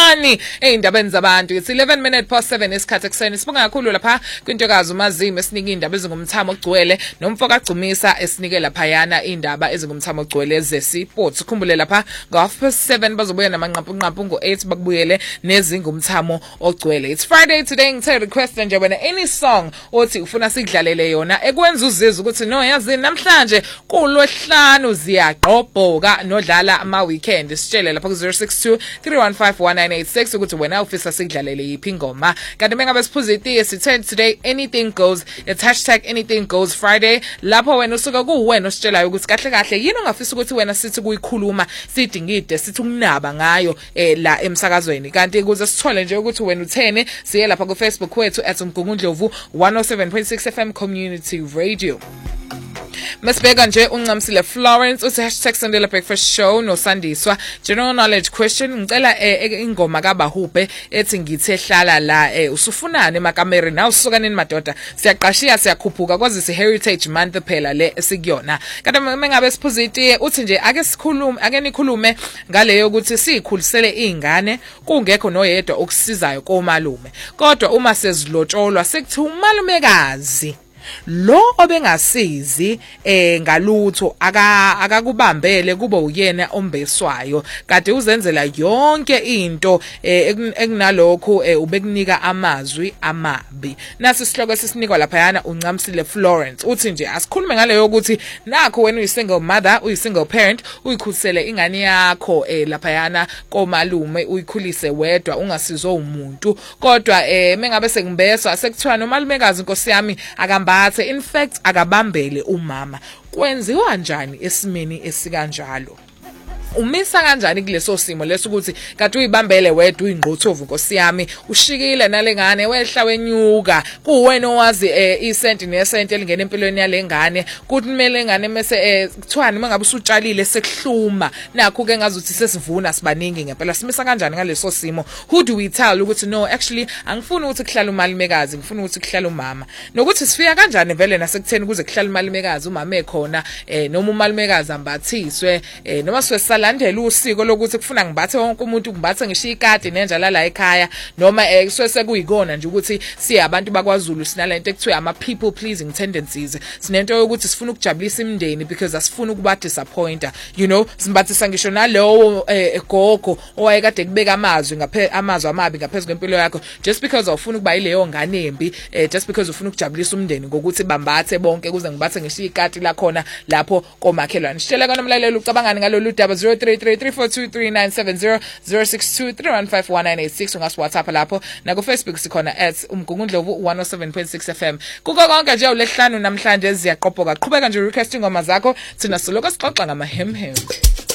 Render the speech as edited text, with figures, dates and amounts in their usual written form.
ngani eindabeni zabantu. It's 11 minutes past 7 isikhathi ekseni. Sibonga kakhulu lapha kwintokazi uMazime esinika indaba ezingumthamo ogcwele nomfoka agcumisa esinike lapha yana indaba ezingumthamo ogcwele zesiport. Sikhumbule lapha ngo7 bazobuya namanqaphu ngo8 bakubuyele nezingumthamo ogcwele. It's Friday today. Ngithe request nje wena any song othi ufuna sikudlalele yona ekwenza uzizwe ukuthi no yazi namhlanje kuLwesihlanu ziyaqhobhoka nodlala ama weekend. Sitshele lapha ku 062 315 1986 ukuthi wena ufisa sikudlalele yiphi ingoma. Kanti mengabe siphuza itiye sithe today anything goes. It's #anything goes Friday. Lapho wena usuka kuwena ositshelayo ukuthi kahle kahle yini ungafisa ukuthi wena sithi kuyikhuluma sidingide sithi ukunaba ngayo la emsakazweni. Kanti kuze sithole nje ukuthi wena uthene siye lapha ku Facebook wethu @umgungundlovu 107.6 FM Community Radio. Masibheka nje uNcamsile Florence uthi #Sunday Breakfast Show noSandiswa general knowledge question. Ngicela ingoma kaBahube ethi ngithe hlala la usufunani emakameri na usukaneni madoda siyaqashiya siyakhuphuka kwazi si heritage month phela le esikuyona. Kanti mengabe siphuzitiye uthi nje ake nikhulume ngaleyo ukuthi sikhulisele izingane kungekho noyedwa okusizayo komalume kodwa uma sezilotsholwa sekuthi umalumekazi lo obengasizi ngalutho akakubambele kuba uyena ombeswayo kade uzenzela yonke into ekunalokho ubekunika amazwi amabi. Nasi sihloko sisinikwa lapha yana uNcamsile Florence uthi nje asikhulume ngaleyo ukuthi nakho wena uyi-single mother uyi-single parent uyikhulisele ingane yakho lapha yana komalume uyikhulise wedwa ungasizwe umuntu kodwa mengabe sekumbeswa sekuthiwa nomalumekazi inkosi yami akamba in fact akabambele umama. Kwenziwa kanjani esimeni esikanjalo? Umisa kanjani kuleso simo leso ukuthi kade uyibambele wedwa uyingqothovu inkosi yami ushikile nalengane wehla wenyuka kuwena owazi isenti nesenti elingena empilweni yalengane kuthi kumele ingane mase kuthiwani mangabe usutshalile sekuhluma nakho ke ngazuthi sesivuna sibaningi ngempela simisa kanjani ngaleso simo? Who do we tell ukuthi no actually angifuni ukuthi kuhlala umalumekazi ngifuna ukuthi kuhlala umama nokuthi sifika kanjani vele nasekutheni kuze kuhlala umalumekazi umama ekhona noma umalumekazi ambathiswe noma sisalandela usiko lokuthi kufuna ngibathe wonke umuntu ngibathe ngishiya ikade nenjala la ekhaya noma sekuyikona nje ukuthi siyabantu bakwaZulu sinalento ekuthiwa ama people pleasing tendencies. Sinento yokuthi sifuna ukujabulisa imindeni because asifuna ukuba disappointer, you know. Simbathisa ngisho nalowo gogo owayekade kubeka amazwi amabi ngaphezulu kwempilo yakho just because ufuna ukuba ileyo ngane embi just because ufuna ukujabulisa umndeni ngokuthi bambathe bonke kuze ngibathe ngishiya ikati la khona lapho komakhelwane. Sitshela kana umlaleli ucabangani ngalolu daba 0333423970 06231511986 ungas WhatsApp lapho na ku Facebook sikhona @umgungundlovu 107.6 FM. Kuko konke nje uLesihlanu namhlanje ziyaqophoka qhubeka nje requesting ngoma zakho thina soloko sixoxa ngama hem.